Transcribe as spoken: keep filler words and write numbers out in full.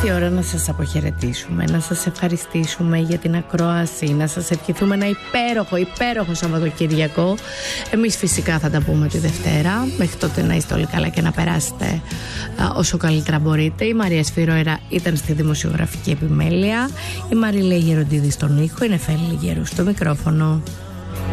η ώρα να σας αποχαιρετήσουμε, να σας ευχαριστήσουμε για την ακρόαση, να σας ευχηθούμε ένα υπέροχο, υπέροχο Σαββατοκύριακο. Εμείς φυσικά θα τα πούμε τη Δευτέρα. Μέχρι τότε να είστε όλοι καλά και να περάσετε α, όσο καλύτερα μπορείτε. Η Μαρία Σφυρόιρα ήταν στη δημοσιογραφική επιμέλεια. Η Μαριλέ Γεροντίδη στον ήχο. Είναι Νεφέλη Γερού στο μικρόφωνο.